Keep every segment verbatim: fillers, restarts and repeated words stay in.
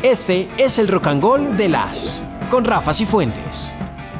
Este es el Rock and Roll de las con Rafa Cifuentes.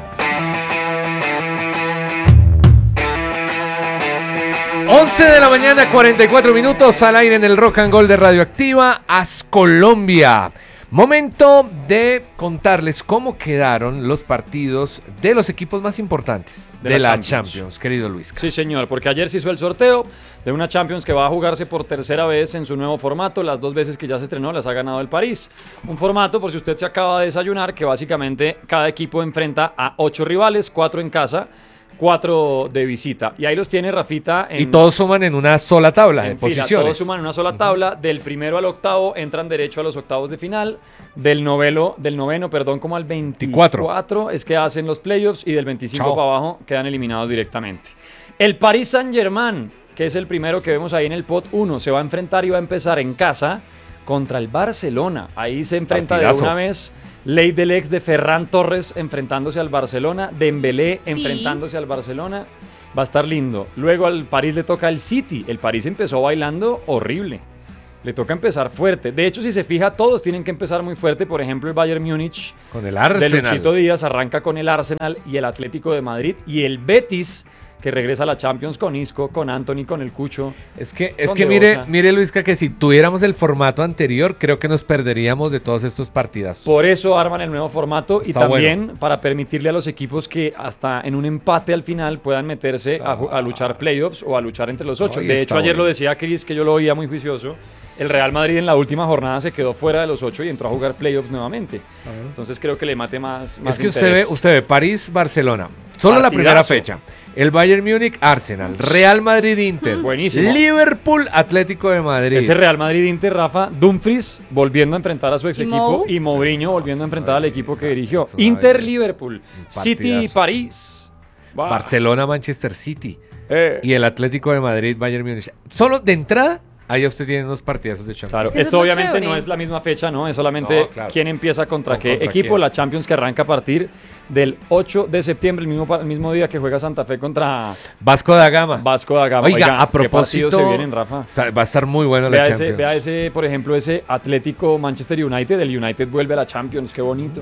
once de la mañana, cuarenta y cuatro minutos al aire en el Rock and Roll de Radioactiva, AS Colombia. Momento de contarles cómo quedaron los partidos de los equipos más importantes de, de la, la Champions. Champions, querido Luis. Sí, señor, porque ayer se hizo el sorteo de una Champions que va a jugarse por tercera vez en su nuevo formato. Las dos veces que ya se estrenó las ha ganado el París. Un formato, por si usted se acaba de desayunar, que básicamente cada equipo enfrenta a ocho rivales, cuatro en casa, cuatro de visita. Y ahí los tiene Rafita. En, y todos suman en una sola tabla de fila, posiciones. Todos suman en una sola tabla. Uh-huh. Del primero al octavo entran derecho a los octavos de final. Del noveno, del noveno perdón, como al veinticuatro es que hacen los playoffs. Y del veinticinco Chao. Para abajo quedan eliminados directamente. El Paris Saint-Germain, que es el primero que vemos ahí en el pot uno, se va a enfrentar y va a empezar en casa contra el Barcelona. Ahí se enfrenta Partidazo. De una vez Ley del ex de Ferran Torres enfrentándose al Barcelona, Dembélé sí. enfrentándose al Barcelona. Va a estar lindo. Luego al París le toca el City. El París empezó bailando horrible. Le toca empezar fuerte. De hecho, si se fija, todos tienen que empezar muy fuerte. Por ejemplo, el Bayern Múnich con el Arsenal de Luchito Díaz arranca con el Arsenal y el Atlético de Madrid. Y el Betis, que regresa a la Champions con Isco, con Anthony, con el Cucho. Es que, es que mire, mire Luisca, que si tuviéramos el formato anterior, creo que nos perderíamos de todos estos partidos. Por eso arman el nuevo formato. Está y también bueno. Para permitirle a los equipos que hasta en un empate al final puedan meterse ah. a, a luchar playoffs o a luchar entre los ocho. Ay, de hecho, ayer bueno. Lo decía Cris, que yo lo oía muy juicioso. El Real Madrid en la última jornada se quedó fuera de los ocho y entró a jugar playoffs nuevamente. Entonces creo que le mate más, más Es que interés. usted ve, usted ve París, Barcelona. Solo Partidazo. La primera fecha. El Bayern Múnich, Arsenal, Real Madrid-Inter, buenísimo. Liverpool, Atlético de Madrid. Ese Real Madrid-Inter, Rafa, Dumfries volviendo a enfrentar a su ex equipo y Mourinho volviendo a enfrentar al equipo que dirigió. Inter-Liverpool, City-París, Barcelona-Manchester City eh. y el Atlético de Madrid, Bayern Múnich. Solo de entrada, ahí usted tiene unos partidazos de Champions. Claro, es esto obviamente chévere. No es la misma fecha, ¿no? Es solamente no, claro. quién empieza contra no, qué contra equipo. Quién. La Champions que arranca a partir del ocho de septiembre, el mismo, el mismo día que juega Santa Fe contra Vasco da Gama. Vasco da Gama. Oiga, Oiga a propósito, se vienen, Rafa? Está, va a estar muy bueno vea la ese, Champions. Vea ese, por ejemplo, ese Atlético Manchester United. El United vuelve a la Champions, qué bonito.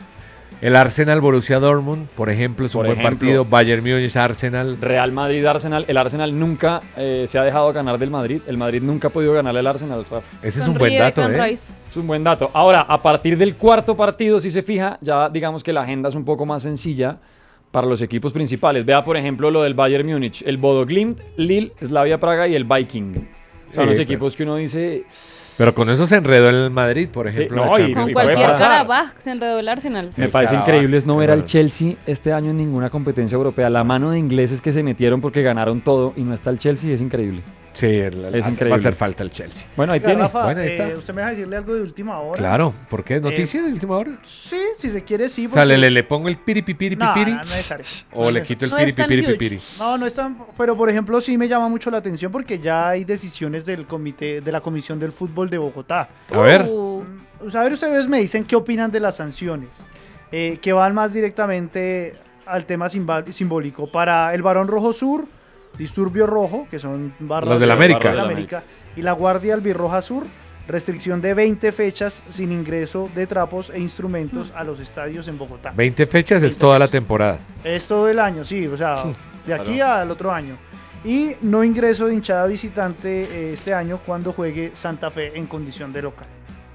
El Arsenal Borussia Dortmund, por ejemplo, es un por buen ejemplo, partido. Bayern Múnich Arsenal. Real Madrid Arsenal. El Arsenal nunca eh, se ha dejado ganar del Madrid. El Madrid nunca ha podido ganarle al Arsenal, Rafa. Ese es un buen dato, ¿eh? Es un buen dato. Ahora, a partir del cuarto partido, si se fija, ya digamos que la agenda es un poco más sencilla para los equipos principales. Vea, por ejemplo, lo del Bayern Múnich. El Bodo Glimt, Lille, Slavia Praga y el Viking. Son sí, los equipos pero... que uno dice... Pero con eso se enredó el Madrid, por ejemplo. Sí, no, y, con cualquier Karabaj se enredó el Arsenal. Me parece increíble es no ver al Chelsea este año en ninguna competencia europea. La mano de ingleses que se metieron porque ganaron todo y no está el Chelsea es increíble. Sí, es, es increíble. Va a hacer falta el Chelsea. Bueno, ahí Oiga, tiene. Rafa, bueno, ahí está. Eh, ¿Usted me deja decirle algo de última hora? Claro, ¿por qué? ¿Noticia eh, de última hora? Sí, si se quiere, sí. Porque... O sea, ¿le, le pongo el piripipiri no, pipiri? No, no es necesario. ¿O no le es quito el no piripipiri pipiri? No, no es tan... Pero, por ejemplo, sí me llama mucho la atención porque ya hay decisiones del comité, de la Comisión del Fútbol de Bogotá. A ver. Uh, a ver, ustedes me dicen qué opinan de las sanciones, eh, que van más directamente al tema simbólico. Para el Barón Rojo Sur, Disturbio Rojo, que son barras los de la América. De la América, y la Guardia Albirroja Sur, restricción de veinte fechas sin ingreso de trapos e instrumentos a los estadios en Bogotá. veinte fechas veinte es toda fechas. La temporada. Es todo el año, sí, o sea, de aquí claro. al otro año. Y no ingreso de hinchada visitante eh, este año cuando juegue Santa Fe en condición de local.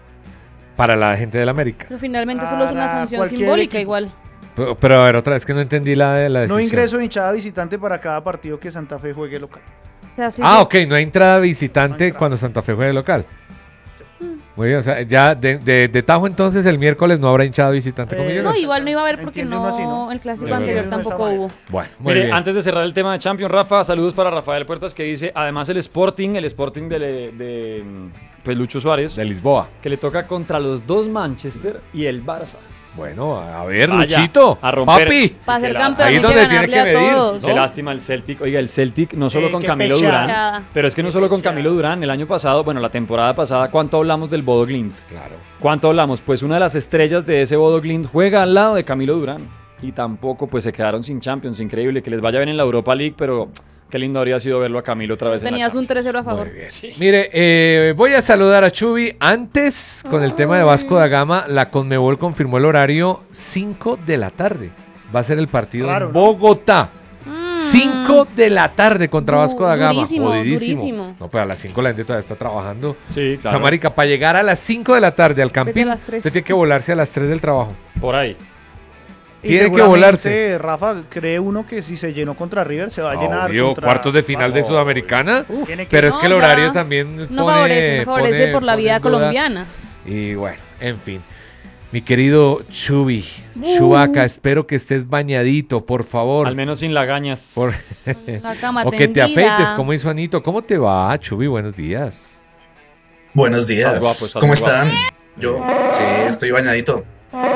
Para la gente del América. Pero finalmente solo es una sanción simbólica equipo. Igual. Pero, pero a ver, otra vez que no entendí la, la decisión. No ingreso de hinchada visitante para cada partido que Santa Fe juegue local. O sea, sí, ah, sí. ok, no hay entrada visitante no hay entrada. Cuando Santa Fe juegue local. Sí. Muy bien, o sea, ya de, de, de tajo entonces el miércoles no habrá hinchada visitante. Eh, no, igual no iba a haber porque no, así, ¿no? El clásico no, anterior tampoco hubo. Bueno, muy Mire, bien. Antes de cerrar el tema de Champions, Rafa, saludos para Rafael Puertas que dice, además el Sporting, el Sporting de, de pues Lucho Suárez. De Lisboa. Que le toca contra los dos Manchester y el Barça. Bueno, a ver, Vaya, Luchito, a romper, papi. Para ser campeón ahí hay donde que tiene que medir. ¿No? Qué lástima el Celtic. Oiga, el Celtic no solo eh, con Camilo pechada. Durán, pero es que no solo con Camilo Durán. El año pasado, bueno, la temporada pasada, ¿cuánto hablamos del Bodo Glimt? Claro. ¿Cuánto hablamos? Pues una de las estrellas de ese Bodo Glimt juega al lado de Camilo Durán. Y tampoco, pues se quedaron sin Champions. Increíble que les vaya bien en la Europa League, pero qué lindo habría sido verlo a Camilo otra vez en la Tenías un Champions. tres cero a favor. Muy bien. Sí. Mire, eh, voy a saludar a Chubi. Antes, con el tema de Vasco da Gama, la Conmebol confirmó el horario cinco de la tarde. Va a ser el partido Claro, en ¿no? Bogotá. Mm. cinco de la tarde contra Vasco da Gama. Durísimo, Jodidísimo. durísimo. No, pues a las cinco la gente todavía está trabajando. Sí, O claro. sea, marica, para llegar a las cinco de la tarde al Campín, las tres. usted tiene que volarse a las tres del trabajo. Por ahí. Y Tiene que seguramente, volarse. Rafa, cree uno que si se llenó contra River se va a llenar. Obvio, contra cuartos de final de Vasco. Sudamericana. Uf, tiene que- Pero es No, que el ya. horario también pone, No favorece, no favorece pone- por la pone vida en duda. colombiana. Y bueno, en fin. Mi querido Chubi, Uh. Chubaca, espero que estés bañadito, por favor. Al menos sin lagañas. Por- La cama o que te tendida. afeites, como hizo Anito. ¿Cómo te va, Chubi? Buenos días. Buenos días. Estás guapo, estás ¿Cómo muy guapo. están? Yo, sí, estoy bañadito.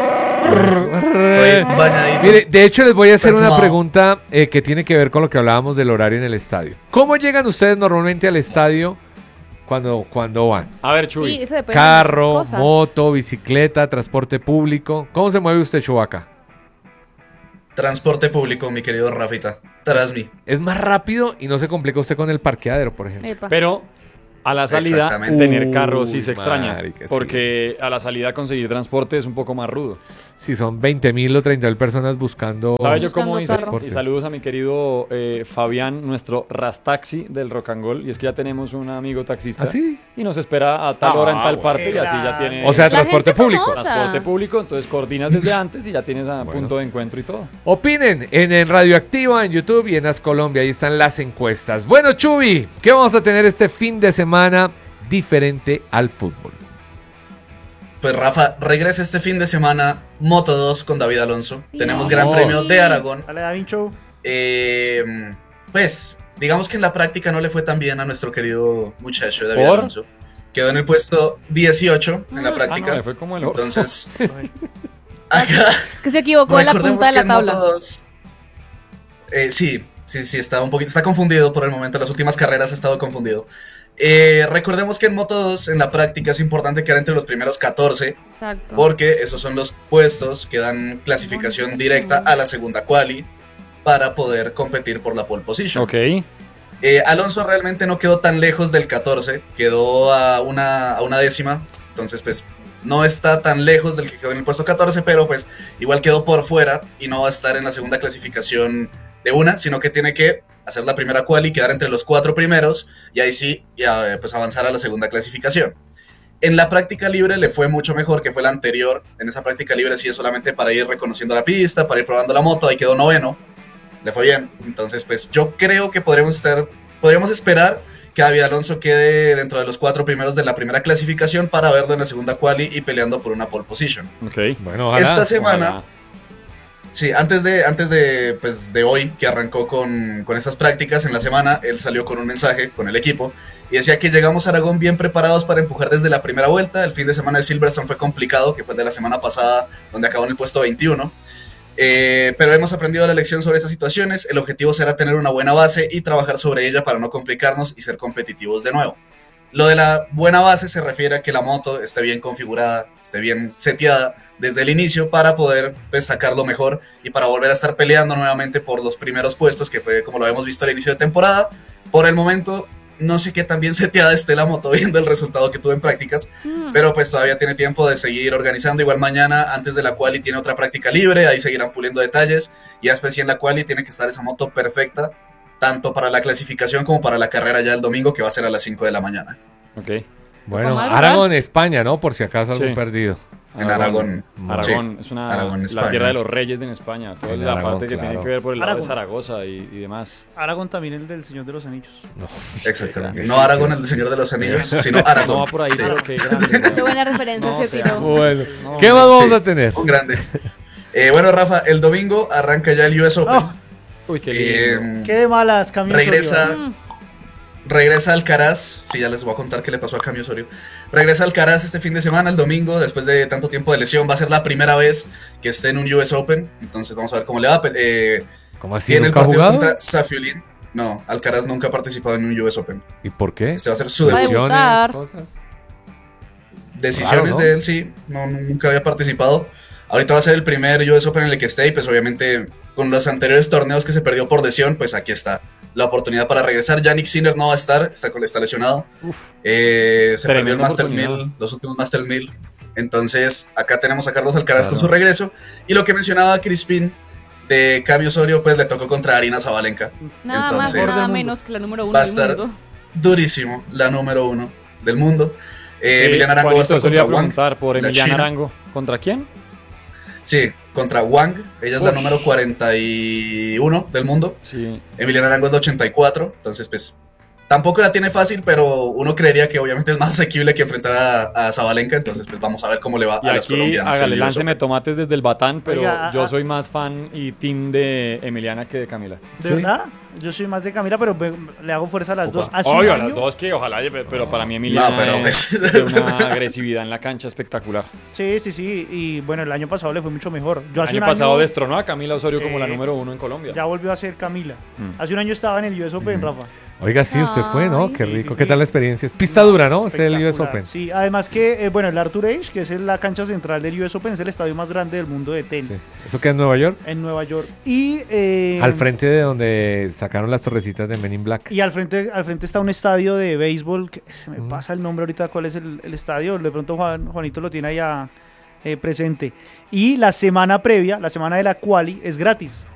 Estoy bañadito. Mire, de hecho les voy a hacer una Perfumado. pregunta eh, que tiene que ver con lo que hablábamos del horario en el estadio. ¿Cómo llegan ustedes normalmente al estadio cuando, cuando van? A ver, Sí, Chuy. eso depende de Carro, muchas cosas. moto, bicicleta, transporte público. ¿Cómo se mueve usted, Chubaca? Transporte público, mi querido Rafita. Tras mí. Es más rápido y no se complica usted con el parqueadero, por ejemplo. Epa. Pero a la salida, Exactamente. tener carro sí Uy, se extraña. marica, sí. Porque a la salida conseguir transporte es un poco más rudo. Si son veinte mil o treinta mil personas buscando. ¿Sabe yo Buscando cómo hice? carro. Y saludos a mi querido eh, Fabián, nuestro Rastaxi del Rock and Roll. Y es que ya tenemos un amigo taxista. ¿Ah, sí? Y nos espera a tal Ah, hora en tal bueno. parte y así ya tiene O sea, La transporte gente público. famosa. transporte público. Entonces coordinas desde antes y ya tienes a Bueno. punto de encuentro y todo. Opinen en, en Radioactiva, en YouTube y en As Colombia. Ahí están las encuestas. Bueno, Chubi, ¿qué vamos a tener este fin de semana diferente al fútbol? Pues Rafa, regresa este fin de semana Moto dos con David Alonso. Sí. Tenemos Gran Vamos. Premio de Aragón. Dale, Da Vincho. Eh, pues, digamos que en la práctica no le fue tan bien a nuestro querido muchacho David ¿Por? Alonso. Quedó en el puesto dieciocho en la Ah, práctica. no, le fue como el orto. Entonces, acá Que se equivocó en la recordemos punta de que la en tabla. Moto dos, eh, sí, sí, sí, está un poquito, está confundido por el momento. Las últimas carreras ha estado confundido. Eh, recordemos que en Moto dos, en la práctica, es importante quedar entre los primeros catorce, Exacto. porque esos son los puestos que dan clasificación directa a la segunda quali para poder competir por la pole position. Ok. Eh, Alonso realmente no quedó tan lejos del catorce, quedó a una, a una décima, entonces pues no está tan lejos del que quedó en el puesto catorce, pero pues igual quedó por fuera y no va a estar en la segunda clasificación de una, sino que tiene que hacer la primera quali, quedar entre los cuatro primeros y ahí sí ya, eh, pues avanzar a la segunda clasificación. En la práctica libre le fue mucho mejor que fue la anterior. En esa práctica libre sí es solamente para ir reconociendo la pista, para ir probando la moto, ahí quedó noveno, le fue bien. Entonces pues yo creo que podríamos estar, podríamos esperar que David Alonso quede dentro de los cuatro primeros de la primera clasificación para verlo en la segunda quali y peleando por una pole position. Ok. Bueno, ojalá. Esta semana, Ojalá. sí, antes de, antes de, pues, de hoy, que arrancó con, con estas prácticas, en la semana, él salió con un mensaje con el equipo y decía que llegamos a Aragón bien preparados para empujar desde la primera vuelta. El fin de semana de Silverstone fue complicado, que fue el de la semana pasada, donde acabó en el puesto veintiuno. Eh, pero hemos aprendido la lección sobre estas situaciones. El objetivo será tener una buena base y trabajar sobre ella para no complicarnos y ser competitivos de nuevo. Lo de la buena base se refiere a que la moto esté bien configurada, esté bien seteada desde el inicio para poder pues, sacarlo mejor y para volver a estar peleando nuevamente por los primeros puestos, que fue como lo habíamos visto al inicio de temporada. Por el momento, no sé qué tan bien seteada esté la moto viendo el resultado que tuve en prácticas, Mm. pero pues todavía tiene tiempo de seguir organizando. Igual mañana, antes de la quali, tiene otra práctica libre, ahí seguirán puliendo detalles y después sí en la quali tiene que estar esa moto perfecta, tanto para la clasificación como para la carrera ya el domingo, que va a ser a las cinco de la mañana. Ok. Bueno, madrugar. Aragón, España, ¿no? Por si acaso algún Sí. perdido. En Aragón. Aragón Sí. es una Aragón, la España. tierra de los reyes en España. Toda En la Aragón, parte que claro. tiene que ver por el lado Aragón. de Zaragoza y, y demás. Aragón también el del Señor de los Anillos. Exactamente. grande. No Aragón, el del Señor de los Anillos, sino Aragón. No va por ahí, Sí. pero qué grande. Qué buena referencia No, se sea. tiró. Bueno, No, ¿qué más vamos sí. a tener? Un grande. Eh, bueno, Rafa, el domingo arranca ya el U S Open. Oh, Uy, qué lindo. Eh, qué de malas, Camilo. regresa, Osorio. Mm. regresa Alcaraz. Sí, ya les voy a contar qué le pasó a Camilo Osorio. Regresa Alcaraz este fin de semana, el domingo, después de tanto tiempo de lesión. Va a ser la primera vez que esté en un U S Open. Entonces vamos a ver cómo le va. Eh, ¿Cómo así? tiene el ¿Nunca ha partido jugado? contra Safiulin. No, Alcaraz nunca ha participado en un U S Open. ¿Y por qué? Este va a ser su Va a debut. debutar. Cosas. Decisiones Raro, ¿no? de él, sí. No, nunca había participado. Ahorita va a ser el primer U S Open en el que esté. Y pues obviamente con los anteriores torneos que se perdió por lesión, pues aquí está la oportunidad para regresar. Yannick Sinner no va a estar, está, está lesionado. Eh, se perdió el Masters mil, los últimos Masters mil. Entonces, acá tenemos a Carlos Alcaraz claro. con su regreso. Y lo que mencionaba Crispin de Cami Osorio, pues le tocó contra Aryna Sabalenka. Nada Entonces, más, nada menos que la número uno va a del estar mundo. Durísimo, la número uno del mundo. Eh, sí, Emiliana Arango va a estar contra Wang. Por Emiliana Arango. ¿Contra quién? Sí, contra Wang. Ella es Uy. la número cuarenta y uno del mundo. Sí. Emiliana Arango es de ochenta y cuatro. Entonces, pues, tampoco la tiene fácil, pero uno creería que obviamente es más asequible que enfrentar a, a Zabalenka. Entonces, pues, vamos a ver cómo le va y a las aquí, colombianas. Hágale, lánceme tomates desde el Batán, pero Oiga, yo a, soy más fan y team de Emiliana que de Camila. ¿De ¿Sí? verdad? Yo soy más de Camila, pero me, le hago fuerza a las Opa. dos. Hace Obvio, a año, las dos que ojalá, pero para mí Emiliana no, pero es pues, de una agresividad en la cancha espectacular. Sí, sí, sí. Y bueno, el año pasado le fue mucho mejor. Yo el hace año un pasado año, destronó a Camila Osorio sí, como la número uno en Colombia. Ya volvió a ser Camila. Mm. Hace un año estaba en el U S Open, mm. Rafa. Oiga, sí, usted fue, ¿no? Ay. Qué rico. Sí, ¿Qué sí. tal la experiencia? Es pista dura, ¿no? Es el U S Open. Sí, además que, eh, bueno, el Arthur Ashe, que es la cancha central del U S Open, es el estadio más grande del mundo de tenis. Sí. ¿Eso queda en Nueva York? En Nueva York. Y eh, al frente de donde sacaron las torrecitas de Men in Black. Y al frente, al frente está un estadio de béisbol, que se me Mm. pasa el nombre ahorita, cuál es el, el estadio, de pronto Juan, Juanito lo tiene allá eh, presente. Y la semana previa, la semana de la quali, es gratis.